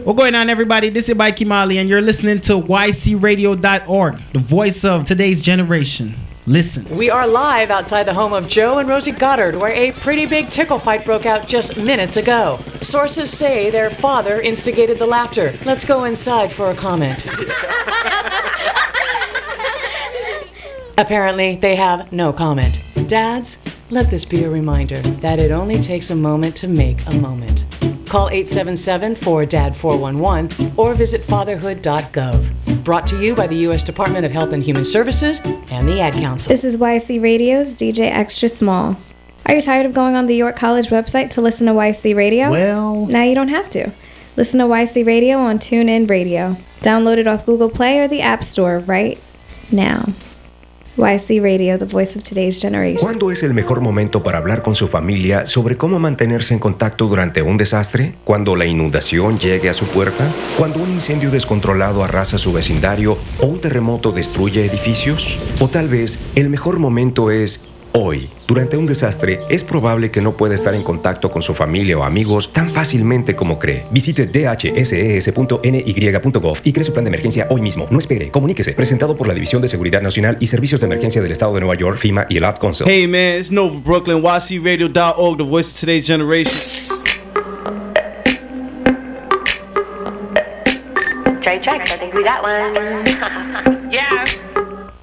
What's going on, everybody? This is Mikey Molly, and you're listening to ycradio.org, the voice of today's generation. Listen. We are live outside the home of Joe and Rosie Goddard, where a pretty big tickle fight broke out just minutes ago. Sources say their father instigated the laughter. Let's go inside for a comment. Apparently, they have no comment. Dads, let this be a reminder that it only takes a moment to make a moment. Call 877-4DAD-411 or visit fatherhood.gov. Brought to you by the U.S. Department of Health and Human Services and the Ad Council. This is YC Radio's DJ Extra Small. Are you tired of going on the York College website to listen to YC Radio? Well, now you don't have to. Listen to YC Radio on TuneIn Radio. Download it off Google Play or the App Store right now. YC Radio, the voice of today's generation. ¿Cuándo es el mejor momento para hablar con su familia sobre cómo mantenerse en contacto durante un desastre? ¿Cuando la inundación llegue a su puerta? ¿Cuando un incendio descontrolado arrasa su vecindario o un terremoto destruye edificios? O tal vez el mejor momento es hoy. Durante un desastre, es probable que no pueda estar en contacto con su familia o amigos tan fácilmente como cree. Visite dhses.ny.gov y cree su plan de emergencia hoy mismo. No espere, comuníquese. Presentado por la División de Seguridad Nacional y Servicios de Emergencia del Estado de Nueva York, FEMA y el Ad Council. Hey man, it's Nova Brooklyn, YCRadio.org, the voice of today's generation. Trey Tracks, I think we got one. Yeah.